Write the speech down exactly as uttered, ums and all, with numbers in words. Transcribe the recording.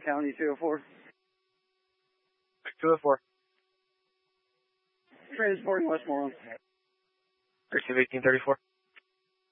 County two oh four. two oh four. Transporting Westmoreland. Receive eighteen thirty-four.